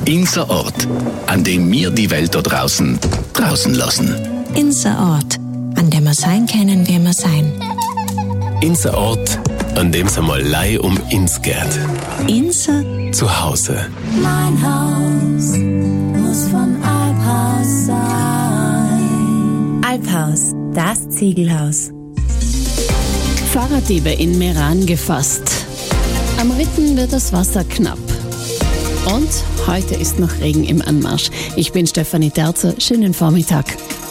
Unser Ort, an dem wir die Welt da draußen lassen. Unser Ort, an dem wir sein können, wie wir sein. Unser Ort, an dem es einmal Leih um uns geht. Unser Zuhause. Mein Haus muss vom Alphaus sein. Alphaus, das Ziegelhaus. Fahrraddiebe in Meran gefasst. Am Ritten wird das Wasser knapp. Und heute ist noch Regen im Anmarsch. Ich bin Stefanie Terzer. Schönen Vormittag.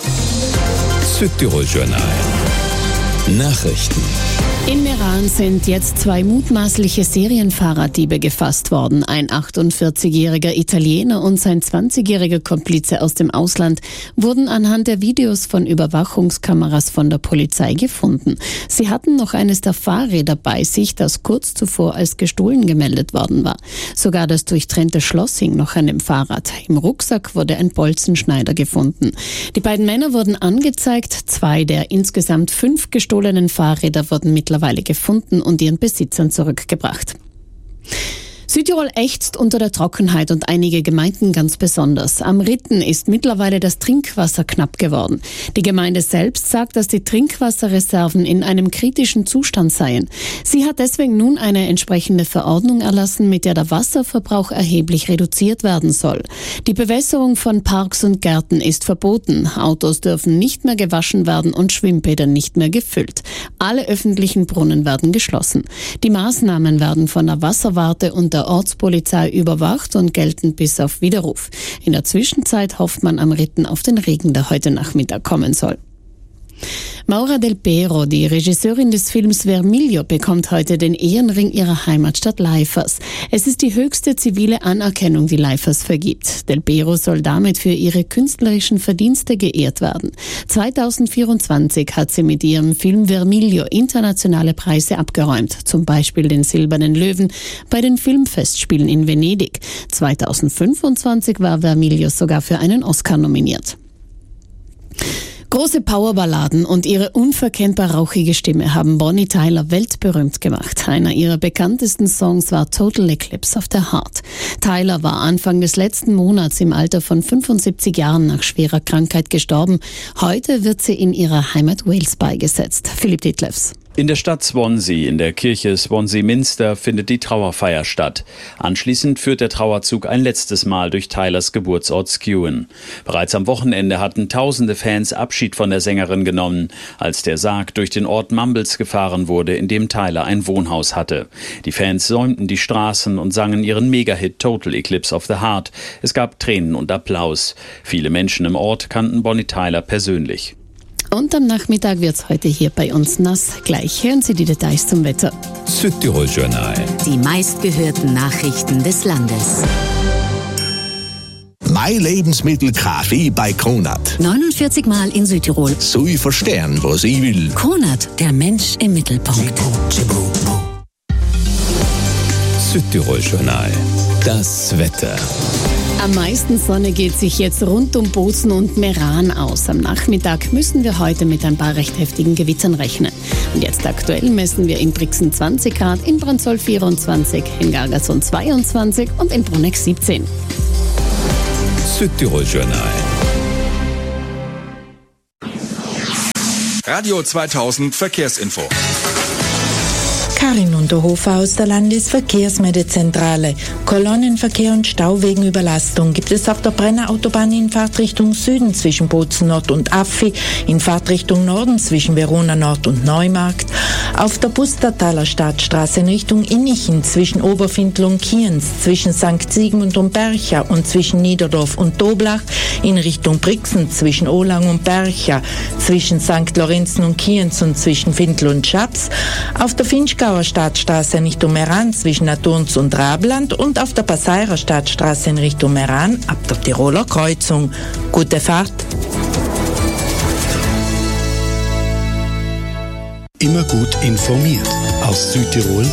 Südtirol Journal. Nachrichten. In Meran sind jetzt 2 mutmaßliche Serienfahrraddiebe gefasst worden. Ein 48-jähriger Italiener und sein 20-jähriger Komplize aus dem Ausland wurden anhand der Videos von Überwachungskameras von der Polizei gefunden. Sie hatten noch eines der Fahrräder bei sich, das kurz zuvor als gestohlen gemeldet worden war. Sogar das durchtrennte Schloss hing noch an dem Fahrrad. Im Rucksack wurde ein Bolzenschneider gefunden. Die beiden Männer wurden angezeigt. 2 der insgesamt 5 gestohlenen Fahrräder wurden mittlerweile gefunden und ihren Besitzern zurückgebracht. Südtirol ächzt unter der Trockenheit und einige Gemeinden ganz besonders. Am Ritten ist mittlerweile das Trinkwasser knapp geworden. Die Gemeinde selbst sagt, dass die Trinkwasserreserven in einem kritischen Zustand seien. Sie hat deswegen nun eine entsprechende Verordnung erlassen, mit der der Wasserverbrauch erheblich reduziert werden soll. Die Bewässerung von Parks und Gärten ist verboten. Autos dürfen nicht mehr gewaschen werden und Schwimmbäder nicht mehr gefüllt. Alle öffentlichen Brunnen werden geschlossen. Die Maßnahmen werden von der Wasserwarte und der Ortspolizei überwacht und gelten bis auf Widerruf. In der Zwischenzeit hofft man am Ritten auf den Regen, der heute Nachmittag kommen soll. Maura Del Pero, die Regisseurin des Films Vermiglio, bekommt heute den Ehrenring ihrer Heimatstadt Leifers. Es ist die höchste zivile Anerkennung, die Leifers vergibt. Del Pero soll damit für ihre künstlerischen Verdienste geehrt werden. 2024 hat sie mit ihrem Film Vermiglio internationale Preise abgeräumt, zum Beispiel den Silbernen Löwen bei den Filmfestspielen in Venedig. 2025 war Vermiglio sogar für einen Oscar nominiert. Große Powerballaden und ihre unverkennbar rauchige Stimme haben Bonnie Tyler weltberühmt gemacht. Einer ihrer bekanntesten Songs war Total Eclipse of the Heart. Tyler war Anfang des letzten Monats im Alter von 75 Jahren nach schwerer Krankheit gestorben. Heute wird sie in ihrer Heimat Wales beigesetzt. Philipp Dietlefs. In der Stadt Swansea, in der Kirche Swansea Minster, findet die Trauerfeier statt. Anschließend führt der Trauerzug ein letztes Mal durch Tylers Geburtsort Skewen. Bereits am Wochenende hatten tausende Fans Abschied von der Sängerin genommen, als der Sarg durch den Ort Mumbles gefahren wurde, in dem Tyler ein Wohnhaus hatte. Die Fans säumten die Straßen und sangen ihren Megahit Total Eclipse of the Heart. Es gab Tränen und Applaus. Viele Menschen im Ort kannten Bonnie Tyler persönlich. Und am Nachmittag wird's heute hier bei uns nass. Gleich hören Sie die Details zum Wetter. Südtirol Journal. Die meistgehörten Nachrichten des Landes. Mein Lebensmittel Kaffee bei Kronat. 49 Mal in Südtirol. So ich verstehen, was ich will. Kronat, der Mensch im Mittelpunkt. Südtirol Journal. Das Wetter. Am meisten Sonne geht sich jetzt rund um Bozen und Meran aus. Am Nachmittag müssen wir heute mit ein paar recht heftigen Gewittern rechnen. Und jetzt aktuell messen wir in Brixen 20 Grad, in Brandsol 24, in Gargason 22 und in Bruneck 17. Südtirol Journal. Radio 2000 Verkehrsinfo. Karin Unterhofer aus der Landesverkehrsmeldezentrale. Kolonnenverkehr und Stauwegenüberlastung gibt es auf der Brenner Autobahn in Fahrtrichtung Süden zwischen Bozen Nord und Affi, in Fahrtrichtung Norden zwischen Verona Nord und Neumarkt, auf der Bustertaler Stadtstraße in Richtung Innichen zwischen Oberfindl und Kienz, zwischen St. Sigmund und Bercha und zwischen Niederdorf und Doblach, in Richtung Brixen zwischen Olang und Bercha, zwischen St. Lorenzen und Kienz und zwischen Findl und Schaps, auf der Finchgauer Stadtstraße in Richtung Meran zwischen Naturns und Rabland und auf der Passairer Stadtstraße in Richtung Meran ab der Tiroler Kreuzung. Gute Fahrt! Immer gut informiert. Aus Südtirol